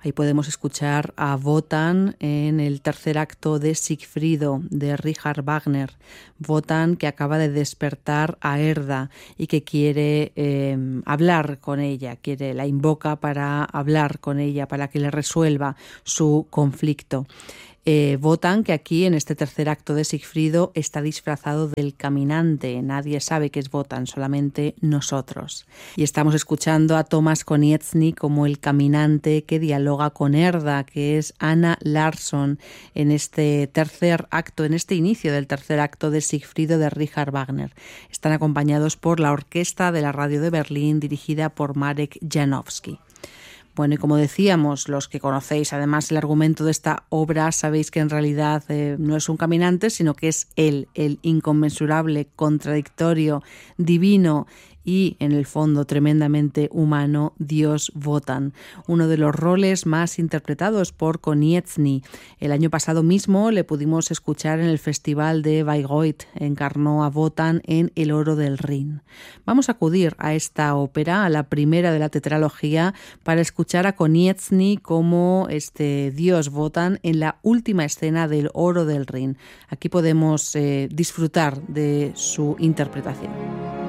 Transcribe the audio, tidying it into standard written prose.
Ahí podemos escuchar a Wotan en el tercer acto de Sigfrido de Richard Wagner. Wotan, que acaba de despertar a Erda y que quiere hablar con ella, la invoca para hablar con ella, para que le resuelva su conflicto. Wotan, que aquí en este tercer acto de Sigfrido está disfrazado del caminante. Nadie sabe que es Wotan, solamente nosotros. Y estamos escuchando a Tomas Konieczny como el caminante que dialoga con Erda, que es Anna Larsson, en este tercer acto, en este inicio del tercer acto de Sigfrido de Richard Wagner. Están acompañados por la orquesta de la radio de Berlín, dirigida por Marek Janowski. Bueno, y como decíamos, los que conocéis además el argumento de esta obra, sabéis que en realidad no es un caminante, sino que es él, el inconmensurable, contradictorio, divino y, en el fondo, tremendamente humano, Dios Wotan, uno de los roles más interpretados por Konieczny. El año pasado mismo le pudimos escuchar en el Festival de Bayreuth, encarnó a Wotan en El oro del Rin. Vamos a acudir a esta ópera, a la primera de la tetralogía, para escuchar a Konieczny como este Dios Wotan en la última escena del oro del Rin. Aquí podemos disfrutar de su interpretación.